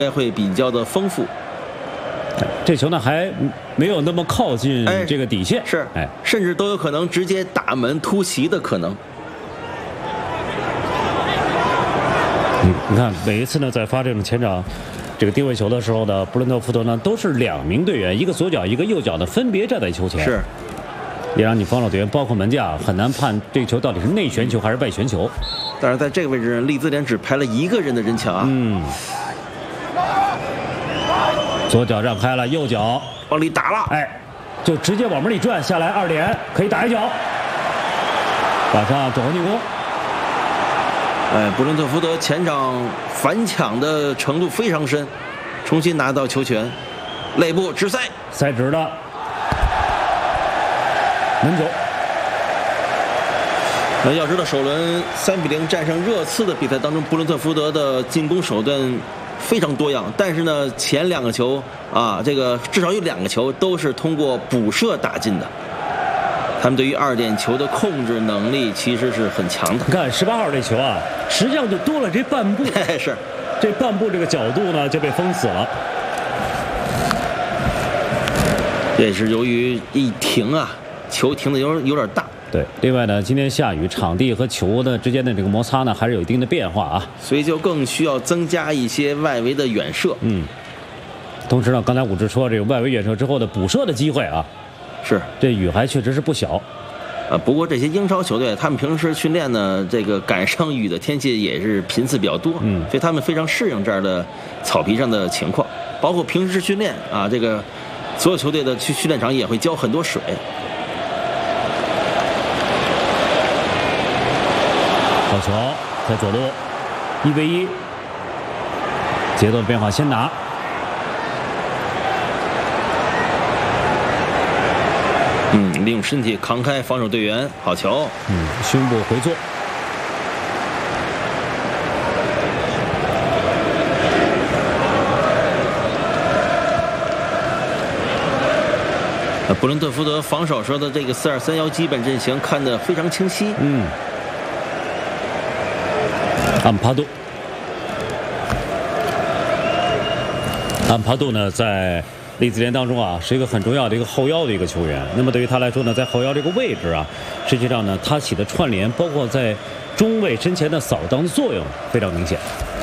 该会比较的丰富。 这球呢还没有那么靠近这个底线， 是，甚至都有可能直接打门突袭的可能。 你看，每一次呢在发这种前场这个定位球的时候呢，布伦特福德呢都是2名队员，一个左脚一个右脚的分别站在球前， 是， 也让你防守队员包括门将很难判这个球到底是内旋球还是外旋球。 但是在这个位置，利兹联只排了1个人的人墙啊。 左脚让开了，右脚往里打了， 就直接往门里转下来，2点可以打一脚，马上转换进攻。 布伦特福德前场反抢的程度非常深，重新拿到球权，肋部直塞直的门球。 要知道首轮3-0战胜热刺的比赛当中，布伦特福德的进攻手段非常多样，但是呢，前2个球啊，这个至少有2个球都是通过补射打进的。他们对于2点球的控制能力其实是很强的。 你看18号这球啊，实际上就多了这半步， 是， 这半步这个角度呢就被封死了。 这也是由于一停啊，球停的有点大。 对，另外呢，今天下雨，场地和球的之间的这个摩擦呢，还是有一定的变化啊， 所以就更需要增加一些外围的远射。 同时呢，刚才武志说这个外围远射之后的补射的机会啊， 是， 这雨还确实是不小。 不过这些英超球队，他们平时训练呢，这个赶上雨的天气也是频次比较多，所以他们非常适应这样的草皮上的情况，包括平时训练啊，这个所有球队的去训练场也会浇很多水。 好球，在左路，1v1，节奏变化，先拿， 利用身体扛开防守队员，好球， 胸部回做。 布伦特福德防守时候的这个4-2-3-1基本阵型看得非常清晰。 安帕杜呢，在利兹联当中啊，是一个很重要的一个后腰的一个球员。那么对于他来说呢，在后腰这个位置啊，实际上呢，他起的串联，包括在中卫身前的扫荡的作用非常明显。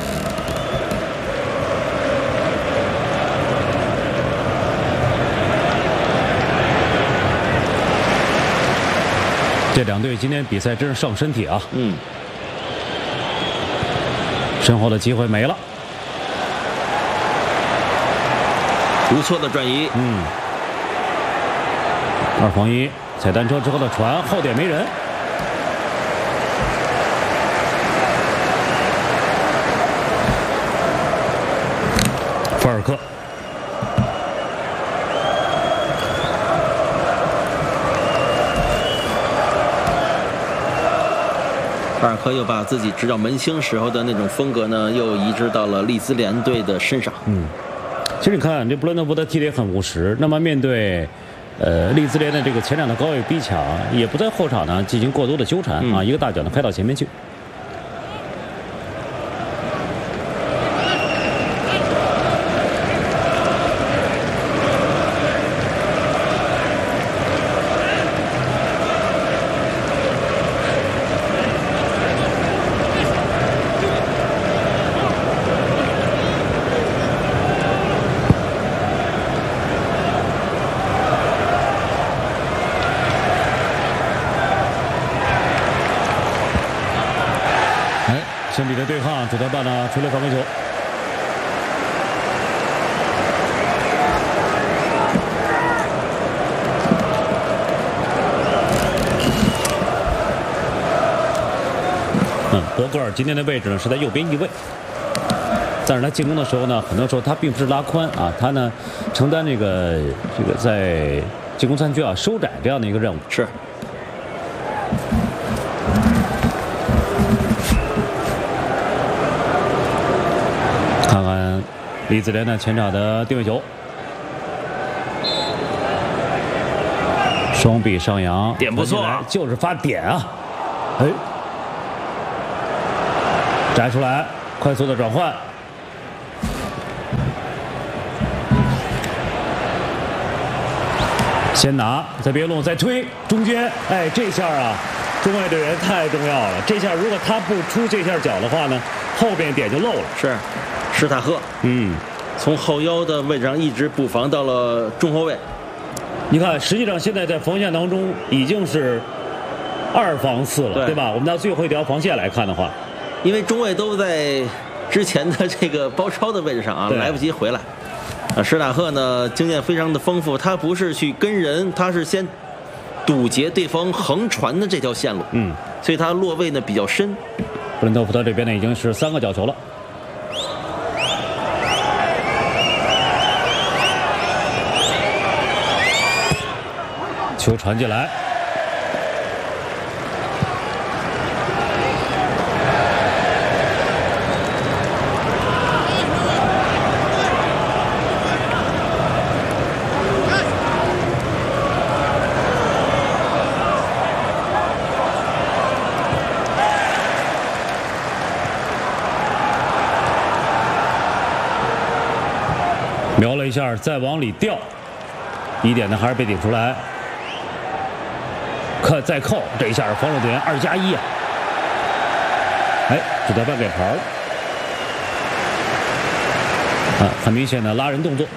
这2队今天比赛真是上身体啊！身后的机会没了， 不错的转移。 2防1，踩单车之后的传，后点没人。法尔科， 法尔科又把自己执教门兴时候的那种风格呢，又移植到了利兹联队的身上。 其实你看，这布伦特福德踢得也很务实。那么面对利兹联的这个前场的高位逼抢，也不在后场呢进行过多的纠缠啊，一个大脚呢开到前面去。身体的对抗，主裁判呢吹了犯规球。博格尔今天的位置呢是在右边翼位，但是他进攻的时候呢，很多时候他并不是拉宽啊，他呢承担这个在进攻3区啊收窄这样的一个任务。 是。 看看利兹联的前场的定位球，双臂上扬， 点不错， 就是发点啊！摘出来，快速的转换， 先拿，在边路再推中间，哎，这下啊，中卫队员太重要了。这下如果他不出这下脚的话呢，后边点就漏了。 是，史塔赫，从后腰的位置上一直补防到了中后卫。 你看，实际上现在在防线当中已经是2防4了，对吧？我们拿最后一条防线来看的话， 因为中卫都在之前的这个包抄的位置上啊，来不及回来。史塔赫呢，经验非常的丰富，他不是去跟人，他是先堵截对方横传的这条线路，所以他落位呢比较深。 布伦特福德这边呢已经是3个角球了。球传进来，瞄了一下，再往里吊，一点呢还是被顶出来。再扣，这一下防守队员2+1啊！哎，这条半给牌了啊，很明显的拉人动作。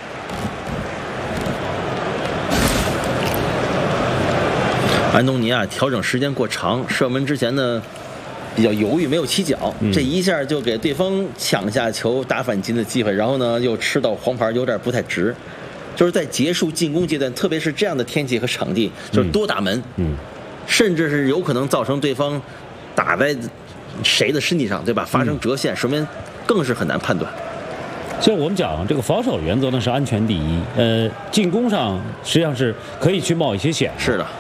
安东尼啊，调整时间过长，射门之前呢比较犹豫，没有起脚，这一下就给对方抢下球打反击的机会，然后呢又吃到黄牌，有点不太值。就是在结束进攻阶段，特别是这样的天气和场地，就是多打门，甚至是有可能造成对方打在谁的身体上，对吧？发生折线，说明更是很难判断。 所以我们讲这个防守原则呢是安全第一，进攻上实际上是可以去冒一些险。 是的。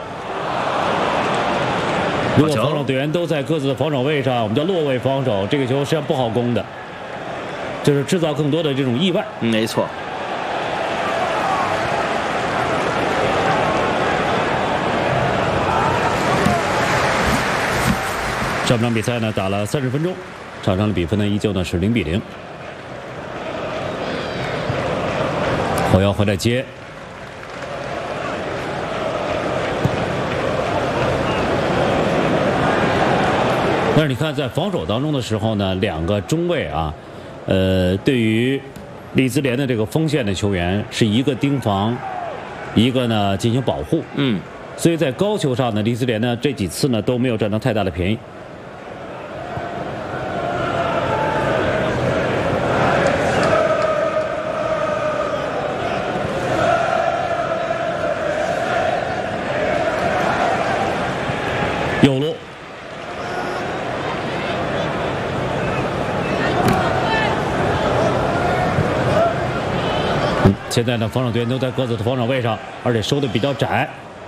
如果防守队员都在各自的防守位上，我们叫落位防守，这个球实际上不好攻的，就是制造更多的这种意外。 没错。 上半场比赛呢打了30分钟，场上的比分呢依旧呢是0-0。后腰回来接，但是你看在防守当中的时候呢，2个中卫啊，对于利兹联的这个锋线的球员是一个盯防，一个呢进行保护。所以在高球上呢，利兹联呢这几次呢都没有占到太大的便宜。右路，现在呢，防守队员都在各自的防守位上，而且收的比较窄。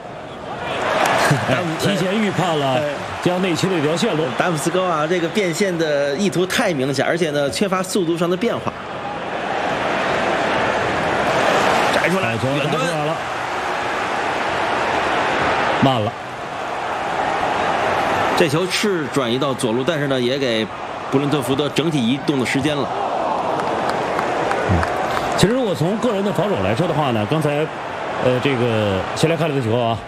提前预判了这样内切的一条线路。 达姆斯高啊，这个变线的意图太明显，而且呢，缺乏速度上的变化。摘出来，远端了，慢了。 这球是转移到左路，但是呢，也给布伦特福德整体移动的时间了。 其实如果从个人的防守来说的话呢，刚才这个先来看这个球啊，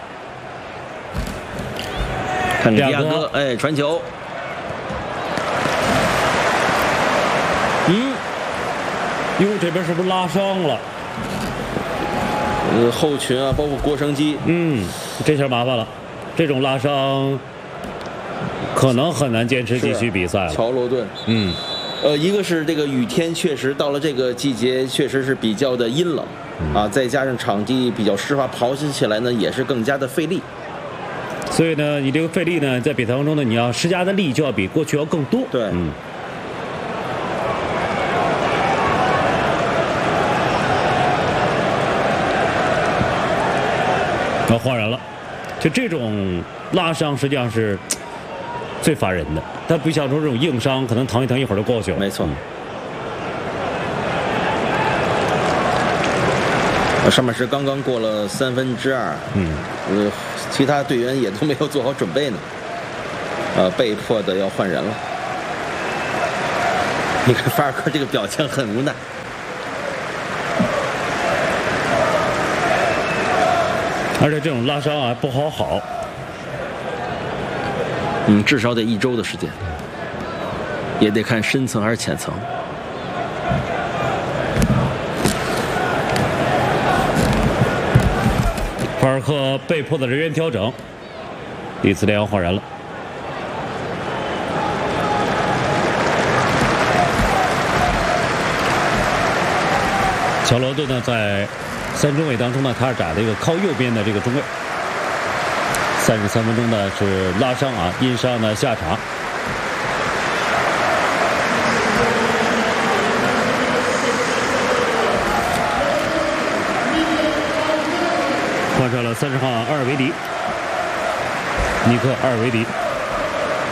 看迪亚哥，哎，传球， 哟，这边是不是拉伤了？ 后群啊，包括郭成基， 这下麻烦了，这种拉伤可能很难坚持继续比赛了。 乔罗顿，一个是这个雨天确实到了这个季节确实是比较的阴冷，啊，再加上场地比较湿滑，跑起来呢也是更加的费力。 所以呢，你这个费力呢，在比赛当中呢，你要施加的力就要比过去要更多。 对， 换人了，就这种拉伤实际上是最烦人的，它不像说这种硬伤，可能疼一疼一会儿就过去了。 没错。上半时刚刚过了2/3，其他队员也都没有做好准备呢，被迫的要换人了。你看法尔科这个表情很无奈。 而且这种拉伤啊不好。 至少得1周的时间，也得看深层还是浅层。 法尔克被迫的人员调整，第4联要换人了。乔罗顿呢，在3中卫当中呢，他是打的一个靠右边的这个中卫。33分钟呢是拉伤啊，因伤呢下场。换上了30号阿尔维迪，尼克·阿尔维迪。